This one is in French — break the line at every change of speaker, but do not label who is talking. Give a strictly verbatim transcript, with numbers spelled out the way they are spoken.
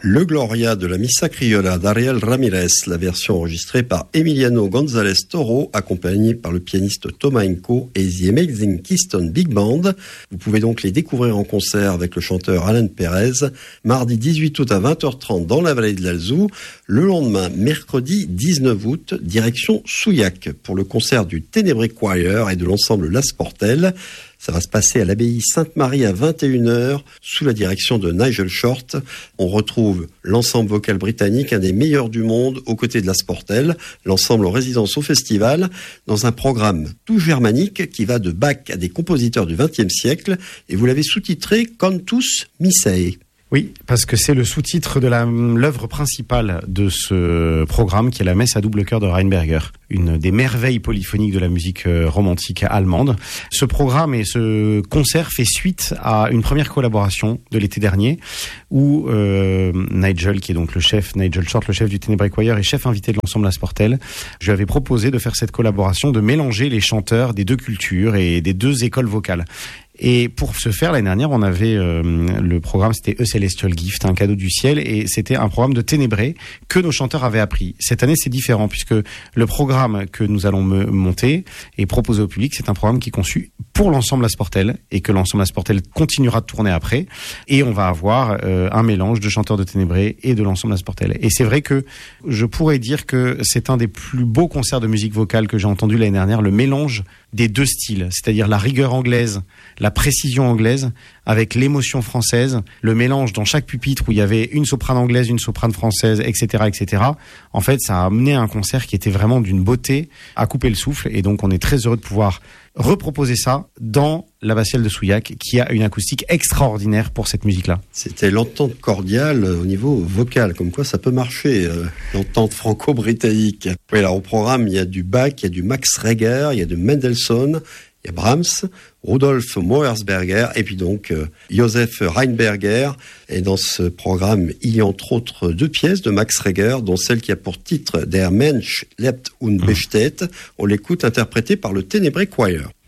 Le Gloria de la Missa Criolla d'Ariel Ramirez, la version enregistrée par Emiliano González Toro, accompagné par le pianiste Thomas Enco et The Amazing Keystone Big Band. Vous pouvez donc les découvrir en concert avec le chanteur Alan Pérez, mardi dix-huit août à vingt heures trente dans la vallée de l'Alzou. Le lendemain, mercredi dix-neuf août, direction Souillac pour le concert du Ténébré Choir et de l'ensemble La Sportelle. Ça va se passer à l'abbaye Sainte-Marie à vingt et une heures, sous la direction de Nigel Short. On retrouve l'ensemble vocal britannique, un des meilleurs du monde, aux côtés de La Sportelle, l'ensemble en résidence au festival, dans un programme tout germanique qui va de Bach à des compositeurs du vingtième siècle, et vous l'avez sous-titré « Cantus Missae ».
Oui, parce que c'est le sous-titre de la, l'œuvre principale de ce programme, qui est la messe à double chœur de Rheinberger, une des merveilles polyphoniques de la musique romantique allemande. Ce programme et ce concert fait suite à une première collaboration de l'été dernier, où euh, Nigel, qui est donc le chef, Nigel Short, le chef du Ténébré Choir et chef invité de l'ensemble La Sportelle, je lui avais proposé de faire cette collaboration, de mélanger les chanteurs des deux cultures et des deux écoles vocales. Et pour ce faire, l'année dernière, on avait euh, le programme, c'était A Celestial Gift, un cadeau du ciel, et c'était un programme de Ténébré que nos chanteurs avaient appris. Cette année, c'est différent, puisque le programme que nous allons me monter et proposer au public, c'est un programme qui est conçu pour l'ensemble La Sportelle, et que l'ensemble La Sportelle continuera de tourner après, et on va avoir euh, un mélange de chanteurs de Ténébré et de l'ensemble La Sportelle. Et c'est vrai que je pourrais dire que c'est un des plus beaux concerts de musique vocale que j'ai entendu l'année dernière, le mélange des deux styles, c'est-à-dire la rigueur anglaise, la précision anglaise, avec l'émotion française, le mélange dans chaque pupitre où il y avait une soprane anglaise, une soprane française, et cetera, et cetera. En fait, ça a amené un concert qui était vraiment d'une beauté à couper le souffle, et donc on est très heureux de pouvoir reproposer ça dans l'abbatiale de Souillac, qui a une acoustique extraordinaire pour cette musique-là.
C'était l'entente cordiale au niveau vocal, comme quoi ça peut marcher, euh, l'entente franco-britannique. Oui, alors au programme, il y a du Bach, il y a du Max Reger, il y a du Mendelssohn, il y a Brahms, Rudolf Meuersberger et puis donc euh, Joseph Rheinberger. Et dans ce programme, il y a entre autres deux pièces de Max Reger, dont celle qui a pour titre Der Mensch lebt und besteht. On l'écoute interprétée par le Ténébré Choir.